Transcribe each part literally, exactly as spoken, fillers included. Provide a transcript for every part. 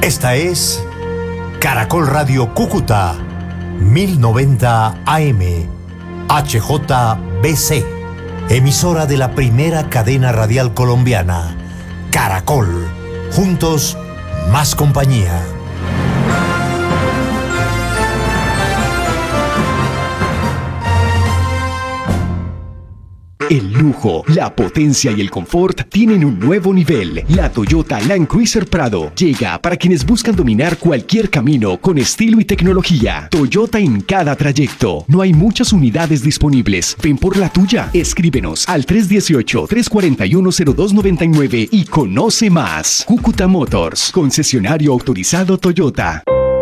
Esta es Caracol Radio Cúcuta, mil noventa A M, H J B C, emisora de la primera cadena radial colombiana, Caracol. Juntos, más compañía. El lujo, la potencia y el confort tienen un nuevo nivel. La Toyota Land Cruiser Prado llega para quienes buscan dominar cualquier camino con estilo y tecnología. Toyota en cada trayecto. No hay muchas unidades disponibles. Ven por la tuya. Escríbenos al tres uno ocho, tres cuatro uno, cero dos nueve nueve y conoce más. Cúcuta Motors, concesionario autorizado Toyota.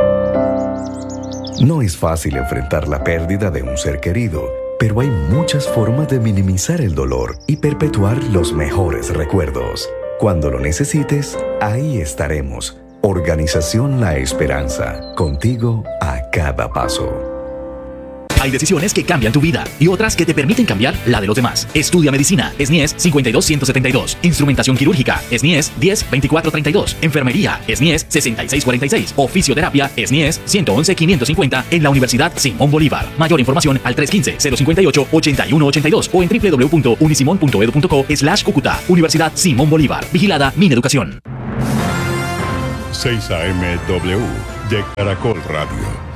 No es fácil enfrentar la pérdida de un ser querido, pero hay muchas formas de minimizar el dolor y perpetuar los mejores recuerdos. Cuando lo necesites, ahí estaremos. Organización La Esperanza, contigo a cada paso. Hay decisiones que cambian tu vida y otras que te permiten cambiar la de los demás. Estudia medicina, S N I E S cincuenta y dos ciento setenta y dos. Instrumentación quirúrgica, S N I E S diez veinticuatro treinta y dos. Enfermería, S N I E S sesenta y seis cuarenta y seis. O fisioterapia, S N I E S ciento once quinientos cincuenta en la Universidad Simón Bolívar. Mayor información al tres uno cinco, cero cincuenta y ocho, ochenta y uno ochenta y dos o en w w w punto unisimon punto edu punto co slash Cúcuta. Universidad Simón Bolívar. Vigilada Mineducación. seis A M W de Caracol Radio.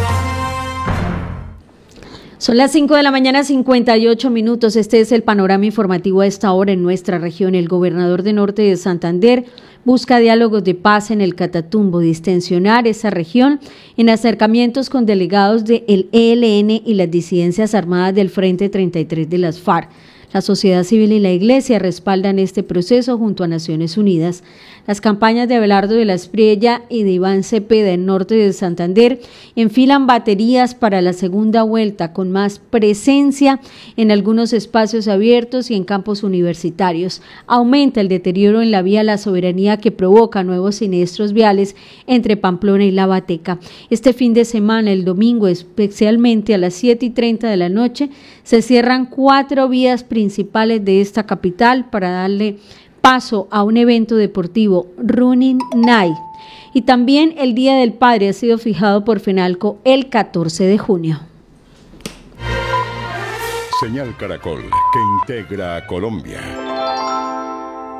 Son las cinco de la mañana, cincuenta y ocho minutos. Este es el panorama informativo a esta hora en nuestra región. El gobernador de Norte de Santander busca diálogos de paz en el Catatumbo, distensionar esa región en acercamientos con delegados del E L N y las disidencias armadas del Frente treinta y tres de las FARC. La sociedad civil y la Iglesia respaldan este proceso junto a Naciones Unidas. Las campañas de Abelardo de la Espriella y de Iván Cepeda en Norte de Santander enfilan baterías para la segunda vuelta con más presencia en algunos espacios abiertos y en campos universitarios. Aumenta el deterioro en la vía La Soberanía que provoca nuevos siniestros viales entre Pamplona y La Bateca. Este fin de semana, el domingo, especialmente a las siete y treinta de la noche, se cierran cuatro vías principales principales de esta capital para darle paso a un evento deportivo, Running Night. Y también el Día del Padre ha sido fijado por FENALCO el catorce de junio. Señal Caracol, que integra a Colombia.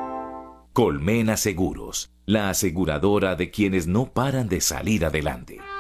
Colmena Seguros, la aseguradora de quienes no paran de salir adelante.